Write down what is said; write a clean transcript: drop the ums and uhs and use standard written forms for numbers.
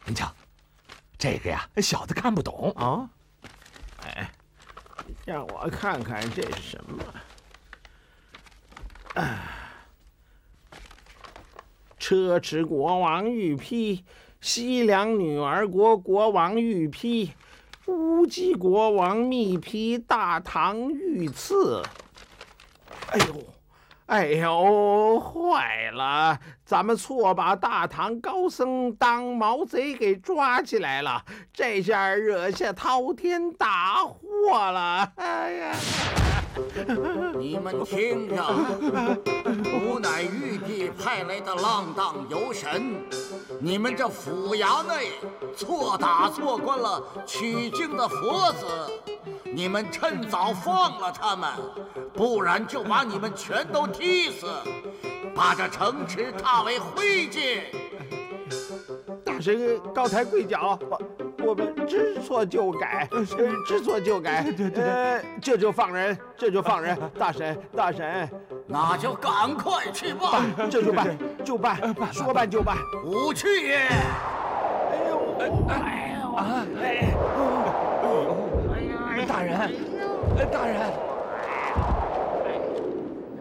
您瞧，这个呀，小的看不懂啊。哎，让我看看这是什么。车迟国王御批，西凉女儿国国王御批，乌鸡国王密批大唐御赐。哎呦，坏了！咱们错把大唐高僧当毛贼给抓起来了，这下惹下滔天大祸了！哎呀！ 你们听着，吾乃玉帝派来的浪荡游神，你们这府衙内错打错关了取经的佛子，你们趁早放了他们，不然就把你们全都踢死，把这城池踏为灰烬。 大神高抬贵脚，我们知错就改，知错就改。对，这就放人，这就放人。大神， 那就赶快去办。 这就办，就办，说办就办。 吾去也。 哎呦，哎呦，哎。